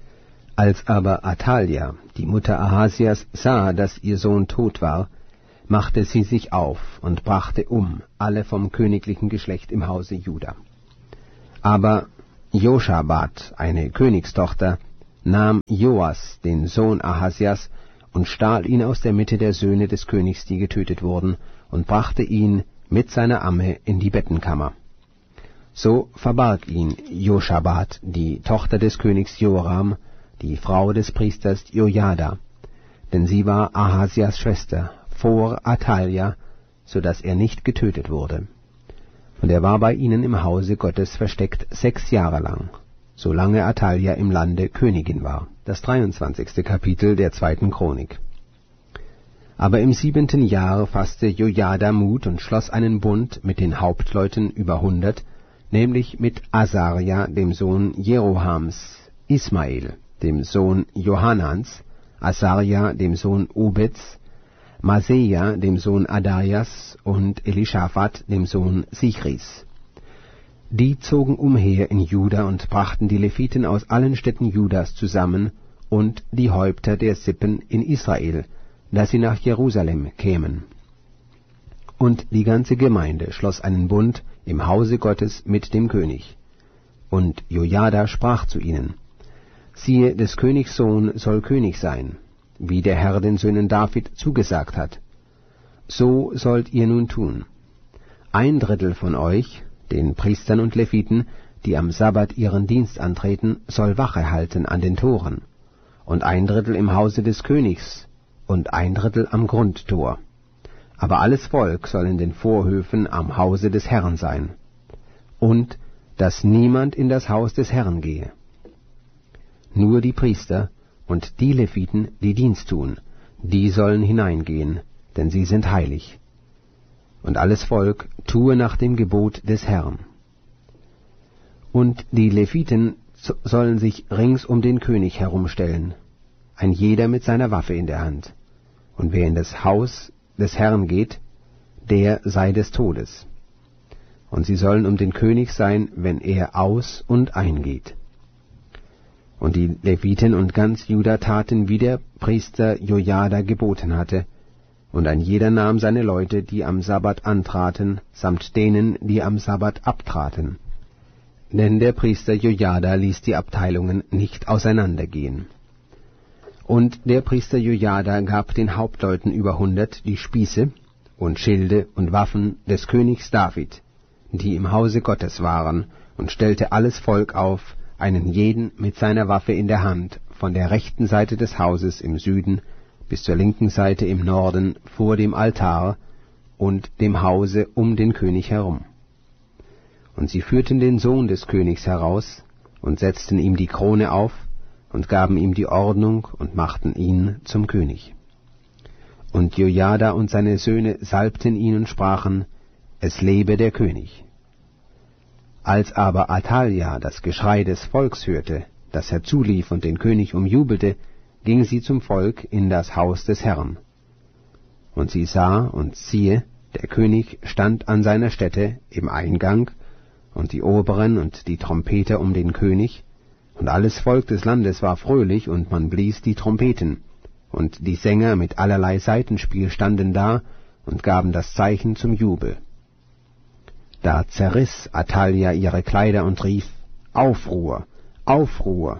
Als aber Athalja, die Mutter Ahasjas, sah, dass ihr Sohn tot war, machte sie sich auf und brachte alle vom königlichen Geschlecht im Hause Juda. Aber Joschabat, eine Königstochter, nahm Joas, den Sohn Ahasias, und stahl ihn aus der Mitte der Söhne des Königs, die getötet wurden, und brachte ihn mit seiner Amme in die Bettenkammer. So verbarg ihn Joschabat, die Tochter des Königs Joram, die Frau des Priesters Jojada, denn sie war Ahasias Schwester, vor Athalja, so dass er nicht getötet wurde. Und er war bei ihnen im Hause Gottes versteckt 6 Jahre lang, solange Athalja im Lande Königin war. Das 23. Kapitel der 2. Chronik. Aber im 7. Jahr fasste Jojada Mut und schloss einen Bund mit den Hauptleuten über 100, nämlich mit Asaria, dem Sohn Jerohams, Ismael, dem Sohn Johanans, Asaria, dem Sohn Obeds, Maseja, dem Sohn Adaias, und Elischaphat, dem Sohn Sichris. Die zogen umher in Juda und brachten die Leviten aus allen Städten Judas zusammen und die Häupter der Sippen in Israel, dass sie nach Jerusalem kämen. Und die ganze Gemeinde schloss einen Bund im Hause Gottes mit dem König. Und Jojada sprach zu ihnen: Siehe, des Königs Sohn soll König sein, wie der Herr den Söhnen David zugesagt hat. So sollt ihr nun tun. 1/3 von euch, den Priestern und Leviten, die am Sabbat ihren Dienst antreten, soll Wache halten an den Toren, und 1/3 im Hause des Königs und 1/3 am Grundtor. Aber alles Volk soll in den Vorhöfen am Hause des Herrn sein, und dass niemand in das Haus des Herrn gehe. Nur die Priester und die Leviten, die Dienst tun, die sollen hineingehen, denn sie sind heilig. Und alles Volk tue nach dem Gebot des Herrn. Und die Leviten sollen sich rings um den König herumstellen, ein jeder mit seiner Waffe in der Hand. Und wer in das Haus des Herrn geht, der sei des Todes. Und sie sollen um den König sein, wenn er aus- und eingeht. Und die Leviten und ganz Juda taten, wie der Priester Jojada geboten hatte, und ein jeder nahm seine Leute, die am Sabbat antraten, samt denen, die am Sabbat abtraten. Denn der Priester Jojada ließ die Abteilungen nicht auseinandergehen. Und der Priester Jojada gab den Hauptleuten über 100 die Spieße und Schilde und Waffen des Königs David, die im Hause Gottes waren, und stellte alles Volk auf, einen jeden mit seiner Waffe in der Hand, von der rechten Seite des Hauses im Süden bis zur linken Seite im Norden vor dem Altar und dem Hause um den König herum. Und sie führten den Sohn des Königs heraus und setzten ihm die Krone auf und gaben ihm die Ordnung und machten ihn zum König. Und Jojada und seine Söhne salbten ihn und sprachen: Es lebe der König. Als aber Athalja das Geschrei des Volks hörte, das herzulief und den König umjubelte, ging sie zum Volk in das Haus des Herrn. Und sie sah, und siehe, der König stand an seiner Stätte im Eingang, und die Oberen und die Trompeter um den König, und alles Volk des Landes war fröhlich, und man blies die Trompeten, und die Sänger mit allerlei Saitenspiel standen da und gaben das Zeichen zum Jubel. Da zerriss Athalja ihre Kleider und rief: Aufruhr, Aufruhr!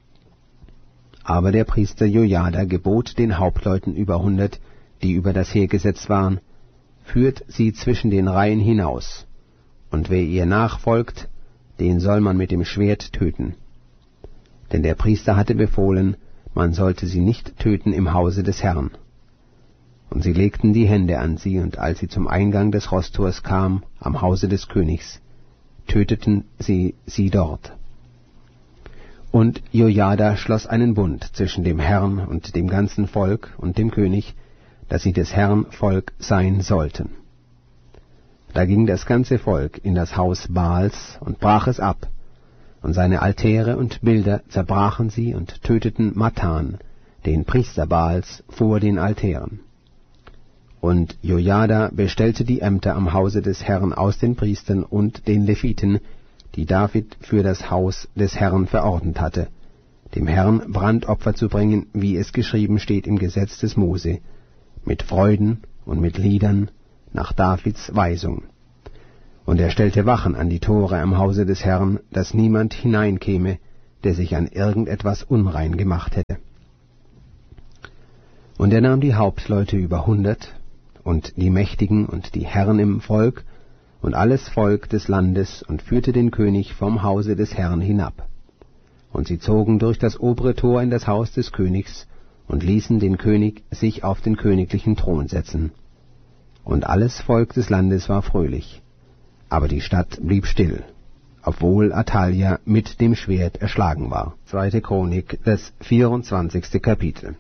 Aber der Priester Jojada gebot den Hauptleuten über 100, die über das Heer gesetzt waren: Führt sie zwischen den Reihen hinaus, und wer ihr nachfolgt, den soll man mit dem Schwert töten. Denn der Priester hatte befohlen, man sollte sie nicht töten im Hause des Herrn. Und sie legten die Hände an sie, und als sie zum Eingang des Rosttors kam, am Hause des Königs, töteten sie sie dort. Und Jojada schloss einen Bund zwischen dem Herrn und dem ganzen Volk und dem König, dass sie des Herrn Volk sein sollten. Da ging das ganze Volk in das Haus Baals und brach es ab, und seine Altäre und Bilder zerbrachen sie und töteten Matan, den Priester Baals, vor den Altären. Und Jojada bestellte die Ämter am Hause des Herrn aus den Priestern und den Leviten, die David für das Haus des Herrn verordnet hatte, dem Herrn Brandopfer zu bringen, wie es geschrieben steht im Gesetz des Mose, mit Freuden und mit Liedern nach Davids Weisung. Und er stellte Wachen an die Tore am Hause des Herrn, dass niemand hineinkäme, der sich an irgendetwas unrein gemacht hätte. Und er nahm die Hauptleute über 100 und die Mächtigen und die Herren im Volk und alles Volk des Landes und führte den König vom Hause des Herrn hinab. Und sie zogen durch das obere Tor in das Haus des Königs und ließen den König sich auf den königlichen Thron setzen. Und alles Volk des Landes war fröhlich, aber die Stadt blieb still, obwohl Athalja mit dem Schwert erschlagen war. 2. Chronik, das 24. Kapitel.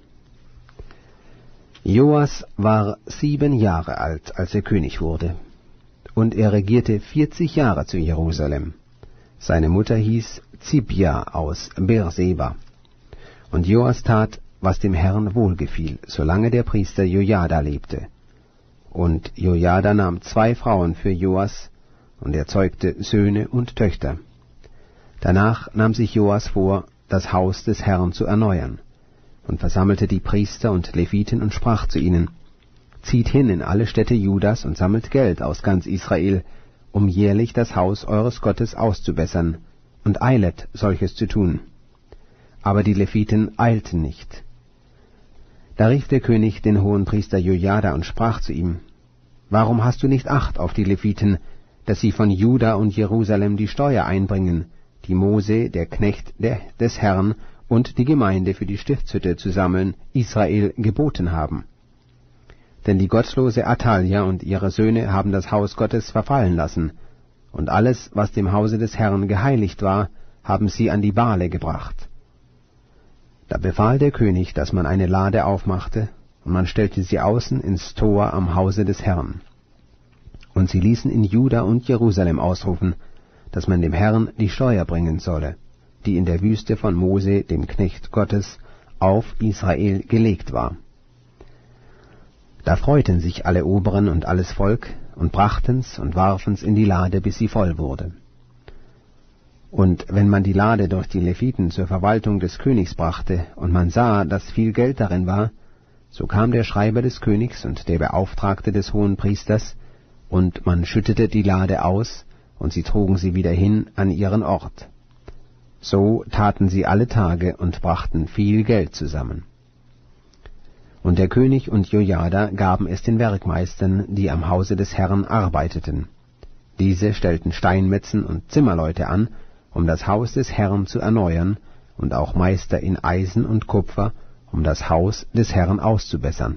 Joas war 7 Jahre alt, als er König wurde, und er regierte 40 Jahre zu Jerusalem. Seine Mutter hieß Zibja aus Beerseba. Und Joas tat, was dem Herrn wohlgefiel, solange der Priester Jojada lebte. Und Jojada nahm 2 Frauen für Joas, und er zeugte Söhne und Töchter. Danach nahm sich Joas vor, das Haus des Herrn zu erneuern, und versammelte die Priester und Leviten und sprach zu ihnen: Zieht hin in alle Städte Judas und sammelt Geld aus ganz Israel, um jährlich das Haus eures Gottes auszubessern, und eilet, solches zu tun. Aber die Leviten eilten nicht. Da rief der König den Hohenpriester Jojada und sprach zu ihm: Warum hast du nicht Acht auf die Leviten, dass sie von Juda und Jerusalem die Steuer einbringen, die Mose, der Knecht des Herrn, und die Gemeinde für die Stiftshütte zu sammeln, Israel geboten haben? Denn die gottlose Athalja und ihre Söhne haben das Haus Gottes verfallen lassen, und alles, was dem Hause des Herrn geheiligt war, haben sie an die Bale gebracht. Da befahl der König, dass man eine Lade aufmachte, und man stellte sie außen ins Tor am Hause des Herrn. Und sie ließen in Juda und Jerusalem ausrufen, dass man dem Herrn die Steuer bringen solle, die in der Wüste von Mose, dem Knecht Gottes, auf Israel gelegt war. Da freuten sich alle Oberen und alles Volk und brachten's und warfen's in die Lade, bis sie voll wurde. Und wenn man die Lade durch die Leviten zur Verwaltung des Königs brachte, und man sah, dass viel Geld darin war, so kam der Schreiber des Königs und der Beauftragte des Hohenpriesters, und man schüttete die Lade aus, und sie trugen sie wieder hin an ihren Ort. So taten sie alle Tage und brachten viel Geld zusammen. Und der König und Jojada gaben es den Werkmeistern, die am Hause des Herrn arbeiteten. Diese stellten Steinmetzen und Zimmerleute an, um das Haus des Herrn zu erneuern, und auch Meister in Eisen und Kupfer, um das Haus des Herrn auszubessern.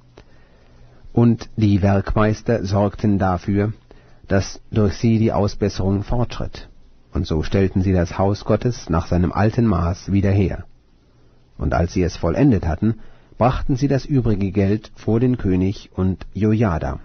Und die Werkmeister sorgten dafür, dass durch sie die Ausbesserung fortschritt. Und so stellten sie das Haus Gottes nach seinem alten Maß wieder her. Und als sie es vollendet hatten, brachten sie das übrige Geld vor den König und Jojada.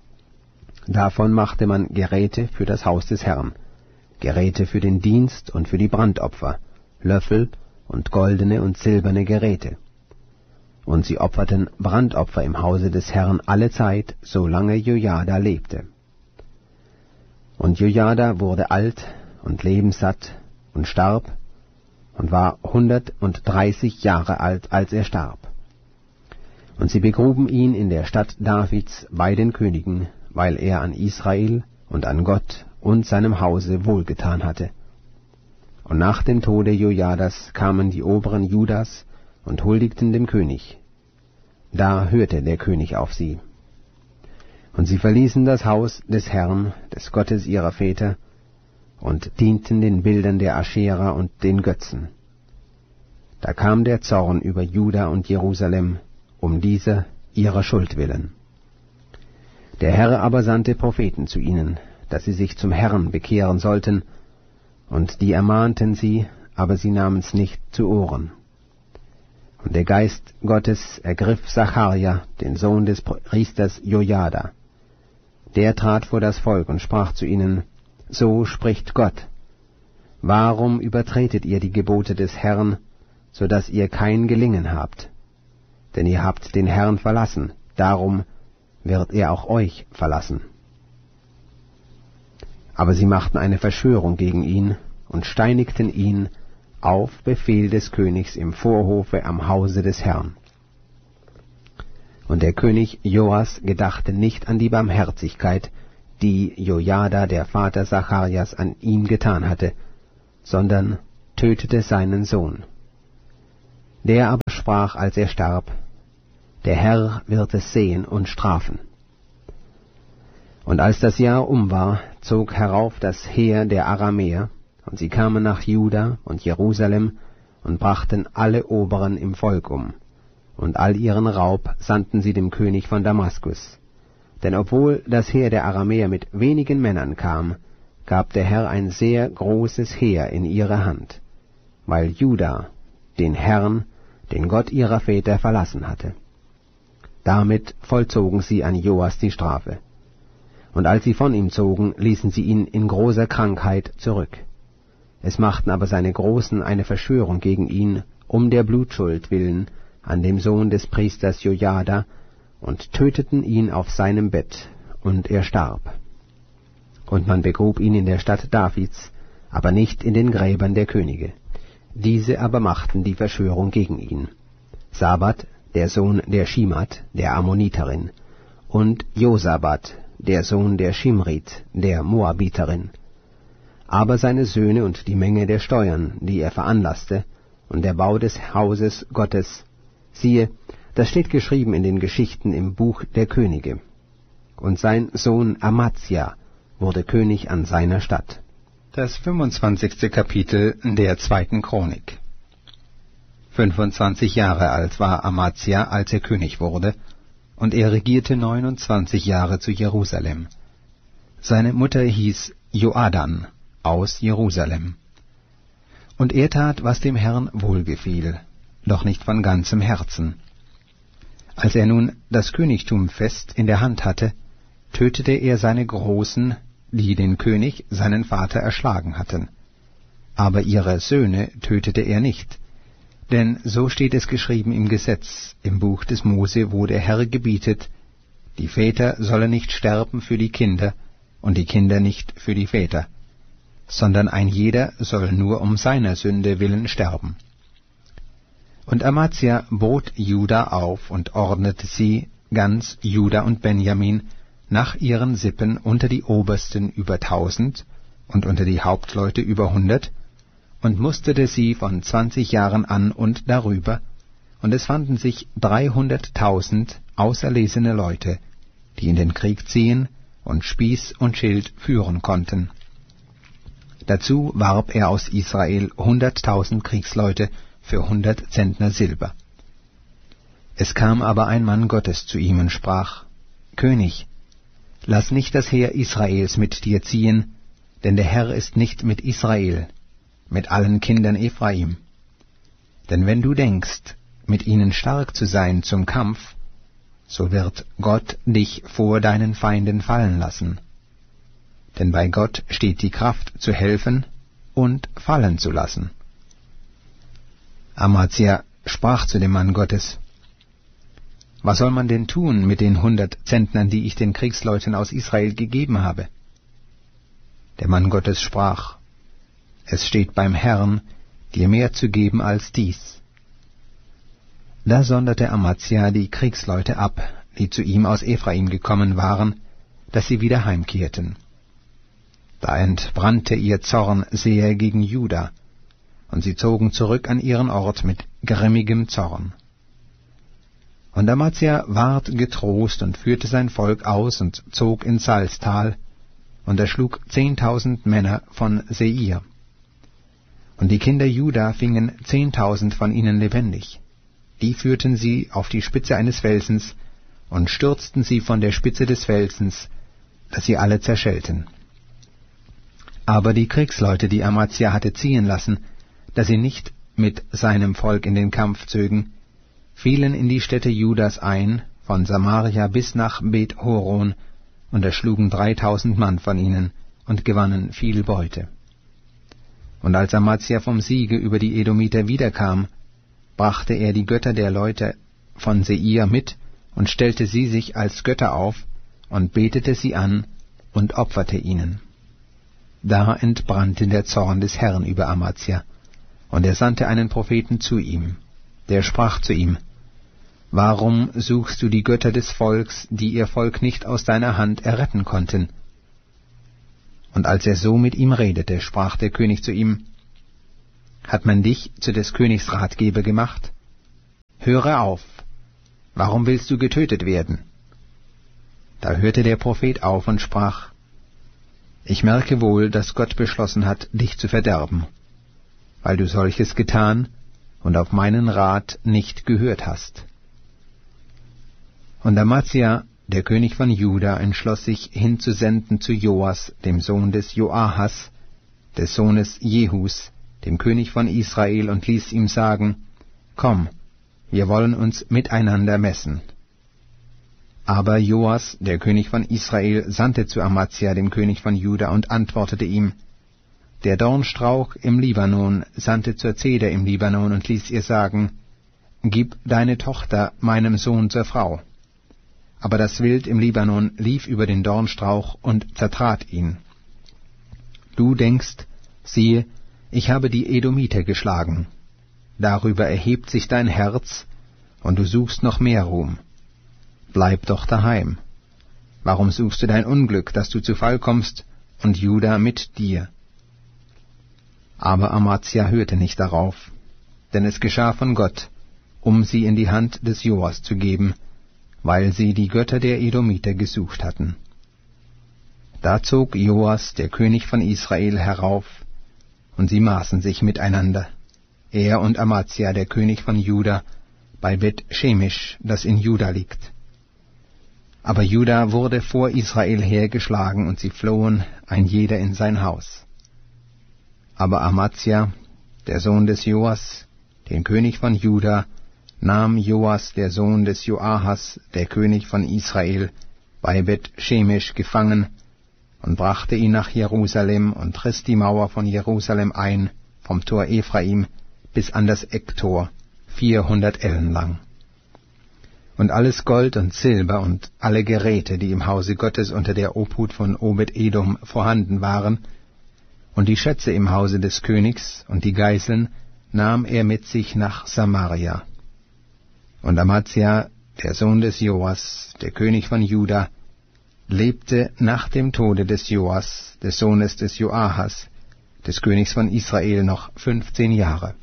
Davon machte man Geräte für das Haus des Herrn, Geräte für den Dienst und für die Brandopfer, Löffel und goldene und silberne Geräte. Und sie opferten Brandopfer im Hause des Herrn alle Zeit, solange Jojada lebte. Und Jojada wurde alt und lebenssatt und starb und war 130 Jahre alt, als er starb. Und sie begruben ihn in der Stadt Davids bei den Königen, weil er an Israel und an Gott und seinem Hause wohlgetan hatte. Und nach dem Tode Jojadas kamen die Oberen Judas und huldigten dem König. Da hörte der König auf sie. Und sie verließen das Haus des Herrn, des Gottes ihrer Väter, und dienten den Bildern der Aschera und den Götzen. Da kam der Zorn über Juda und Jerusalem, um dieser ihrer Schuld willen. Der Herr aber sandte Propheten zu ihnen, dass sie sich zum Herrn bekehren sollten, und die ermahnten sie, aber sie nahmen's nicht zu Ohren. Und der Geist Gottes ergriff Sacharja, den Sohn des Priesters Jojada. Der trat vor das Volk und sprach zu ihnen: So spricht Gott: Warum übertretet ihr die Gebote des Herrn, so dass ihr kein Gelingen habt? Denn ihr habt den Herrn verlassen, darum wird er auch euch verlassen. Aber sie machten eine Verschwörung gegen ihn und steinigten ihn auf Befehl des Königs im Vorhofe am Hause des Herrn. Und der König Joas gedachte nicht an die Barmherzigkeit, die Jojada, der Vater Zacharias, an ihm getan hatte, sondern tötete seinen Sohn. Der aber sprach, als er starb: Der Herr wird es sehen und strafen. Und als das Jahr um war, zog herauf das Heer der Aramäer, und sie kamen nach Juda und Jerusalem und brachten alle Oberen im Volk um, und all ihren Raub sandten sie dem König von Damaskus. Denn obwohl das Heer der Aramäer mit wenigen Männern kam, gab der Herr ein sehr großes Heer in ihre Hand, weil Juda den Herrn, den Gott ihrer Väter, verlassen hatte. Damit vollzogen sie an Joas die Strafe. Und als sie von ihm zogen, ließen sie ihn in großer Krankheit zurück. Es machten aber seine Großen eine Verschwörung gegen ihn, um der Blutschuld willen, an dem Sohn des Priesters Jojada, und töteten ihn auf seinem Bett, und er starb. Und man begrub ihn in der Stadt Davids, aber nicht in den Gräbern der Könige. Diese aber machten die Verschwörung gegen ihn: Sabat, der Sohn der Schimat, der Ammoniterin, und Josabat, der Sohn der Schimrit, der Moabiterin. Aber seine Söhne und die Menge der Steuern, die er veranlasste, und der Bau des Hauses Gottes, siehe, das steht geschrieben in den Geschichten im Buch der Könige. Und sein Sohn Amazia wurde König an seiner Statt. Das 25. Kapitel der 2. Chronik. 25 Jahre alt war Amazia, als er König wurde, und er regierte 29 Jahre zu Jerusalem. Seine Mutter hieß Joadan aus Jerusalem. Und er tat, was dem Herrn wohlgefiel, doch nicht von ganzem Herzen. Als er nun das Königtum fest in der Hand hatte, tötete er seine Großen, die den König, seinen Vater, erschlagen hatten. Aber ihre Söhne tötete er nicht, denn so steht es geschrieben im Gesetz, im Buch des Mose, wo der Herr gebietet: Die Väter sollen nicht sterben für die Kinder, und die Kinder nicht für die Väter, sondern ein jeder soll nur um seiner Sünde willen sterben. Und Amazia bot Juda auf und ordnete sie, ganz Juda und Benjamin, nach ihren Sippen unter die Obersten über 1000 und unter die Hauptleute über 100, und musterte sie von 20 Jahren an und darüber, und es fanden sich 300.000 auserlesene Leute, die in den Krieg ziehen und Spieß und Schild führen konnten. Dazu warb er aus Israel 100.000 Kriegsleute für 100 Zentner Silber. Es kam aber ein Mann Gottes zu ihm und sprach: König, lass nicht das Heer Israels mit dir ziehen, denn der Herr ist nicht mit Israel, mit allen Kindern Ephraim. Denn wenn du denkst, mit ihnen stark zu sein zum Kampf, so wird Gott dich vor deinen Feinden fallen lassen. Denn bei Gott steht die Kraft zu helfen und fallen zu lassen. Amazia sprach zu dem Mann Gottes: Was soll man denn tun mit den 100 Zentnern, die ich den Kriegsleuten aus Israel gegeben habe? Der Mann Gottes sprach: Es steht beim Herrn, dir mehr zu geben als dies. Da sonderte Amazia die Kriegsleute ab, die zu ihm aus Ephraim gekommen waren, dass sie wieder heimkehrten. Da entbrannte ihr Zorn sehr gegen Juda, und sie zogen zurück an ihren Ort mit grimmigem Zorn. Und Amazia ward getrost und führte sein Volk aus und zog ins Salztal und erschlug 10.000 Männer von Seir. Und die Kinder Juda fingen 10.000 von ihnen lebendig. Die führten sie auf die Spitze eines Felsens und stürzten sie von der Spitze des Felsens, dass sie alle zerschellten. Aber die Kriegsleute, die Amazia hatte ziehen lassen, dass sie nicht mit seinem Volk in den Kampf zögen, fielen in die Städte Judas ein, von Samaria bis nach Bet-Horon, und erschlugen 3.000 Mann von ihnen und gewannen viel Beute. Und als Amazia vom Siege über die Edomiter wiederkam, brachte er die Götter der Leute von Seir mit und stellte sie sich als Götter auf und betete sie an und opferte ihnen. Da entbrannte der Zorn des Herrn über Amazia, und er sandte einen Propheten zu ihm, der sprach zu ihm: Warum suchst du die Götter des Volks, die ihr Volk nicht aus deiner Hand erretten konnten? Und als er so mit ihm redete, sprach der König zu ihm: Hat man dich zu des Königs Ratgeber gemacht? Höre auf! Warum willst du getötet werden? Da hörte der Prophet auf und sprach: Ich merke wohl, dass Gott beschlossen hat, dich zu verderben, weil du solches getan und auf meinen Rat nicht gehört hast. Und Amazia, der König von Juda, entschloss sich, hinzusenden zu Joas, dem Sohn des Joahas, des Sohnes Jehus, dem König von Israel, und ließ ihm sagen: Komm, wir wollen uns miteinander messen. Aber Joas, der König von Israel, sandte zu Amazia, dem König von Juda, und antwortete ihm: Der Dornstrauch im Libanon sandte zur Zeder im Libanon und ließ ihr sagen: Gib deine Tochter meinem Sohn zur Frau. Aber das Wild im Libanon lief über den Dornstrauch und zertrat ihn. Du denkst: Siehe, ich habe die Edomiter geschlagen. Darüber erhebt sich dein Herz, und du suchst noch mehr Ruhm. Bleib doch daheim. Warum suchst du dein Unglück, dass du zu Fall kommst, und Juda mit dir? Aber Amazia hörte nicht darauf, denn es geschah von Gott, um sie in die Hand des Joas zu geben, weil sie die Götter der Edomiter gesucht hatten. Da zog Joas, der König von Israel, herauf, und sie maßen sich miteinander, er und Amazia, der König von Juda, bei Bet-Shemesh, das in Juda liegt. Aber Juda wurde vor Israel hergeschlagen, und sie flohen, ein jeder in sein Haus. Aber Amazia, der Sohn des Joas, den König von Juda, nahm Joas, der Sohn des Joahas, der König von Israel, bei Bet-Shemesh gefangen und brachte ihn nach Jerusalem und riss die Mauer von Jerusalem ein, vom Tor Ephraim bis an das Ecktor, 400 Ellen lang. Und alles Gold und Silber und alle Geräte, die im Hause Gottes unter der Obhut von Obed-Edom vorhanden waren, und die Schätze im Hause des Königs und die Geißeln, nahm er mit sich nach Samaria. Und Amazia, der Sohn des Joas, der König von Juda, lebte nach dem Tode des Joas, des Sohnes des Joahas, des Königs von Israel, noch 15 Jahre.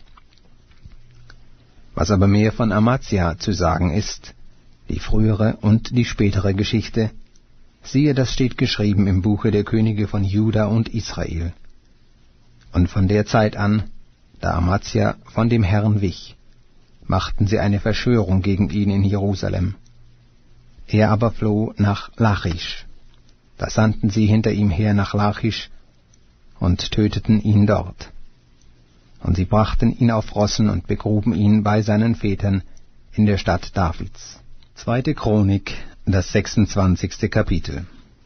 Was aber mehr von Amazia zu sagen ist, die frühere und die spätere Geschichte, siehe, das steht geschrieben im Buche der Könige von Juda und Israel. Und von der Zeit an, da Amazia von dem Herrn wich, machten sie eine Verschwörung gegen ihn in Jerusalem. Er aber floh nach Lachisch. Da sandten sie hinter ihm her nach Lachisch und töteten ihn dort. Und sie brachten ihn auf Rossen und begruben ihn bei seinen Vätern in der Stadt Davids. 2. Chronik, das 26. Kapitel.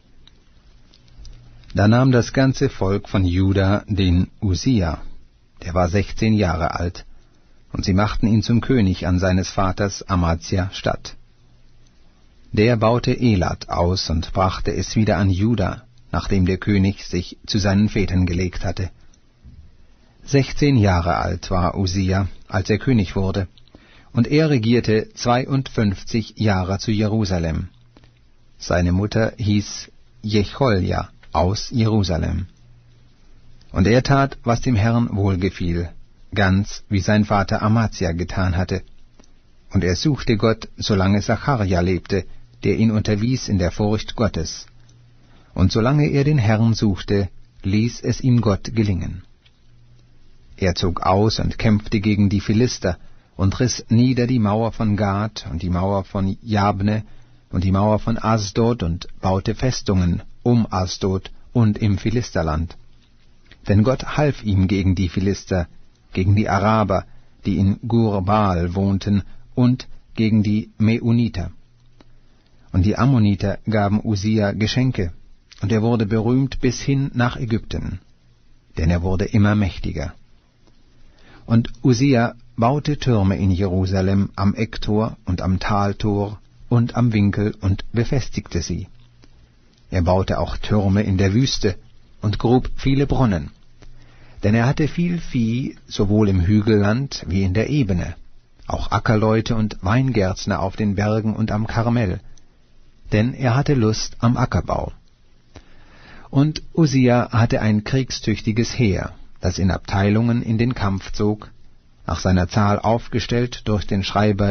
Da nahm das ganze Volk von Juda den Usia, der war 16 Jahre alt, und sie machten ihn zum König an seines Vaters Amazia statt. Der baute Elat aus und brachte es wieder an Juda, nachdem der König sich zu seinen Vätern gelegt hatte. 16 Jahre alt war Usia, als er König wurde, und er regierte 52 Jahre zu Jerusalem. Seine Mutter hieß Jecholja aus Jerusalem. Und er tat, was dem Herrn wohlgefiel, ganz wie sein Vater Amazia getan hatte. Und er suchte Gott, solange Zacharja lebte, der ihn unterwies in der Furcht Gottes. Und solange er den Herrn suchte, ließ es ihm Gott gelingen. Er zog aus und kämpfte gegen die Philister und riss nieder die Mauer von Gad und die Mauer von Jabne und die Mauer von Asdod und baute Festungen um Asdod und im Philisterland. Denn Gott half ihm gegen die Philister, gegen die Araber, die in Gur-Baal wohnten, und gegen die Meuniter. Und die Ammoniter gaben Usia Geschenke, und er wurde berühmt bis hin nach Ägypten, denn er wurde immer mächtiger. Und Usia baute Türme in Jerusalem am Ecktor und am Taltor und am Winkel und befestigte sie. Er baute auch Türme in der Wüste und grub viele Brunnen, denn er hatte viel Vieh sowohl im Hügelland wie in der Ebene, auch Ackerleute und Weingärtner auf den Bergen und am Karmel, denn er hatte Lust am Ackerbau. Und Usia hatte ein kriegstüchtiges Heer, das in Abteilungen in den Kampf zog, nach seiner Zahl aufgestellt durch den Schreiber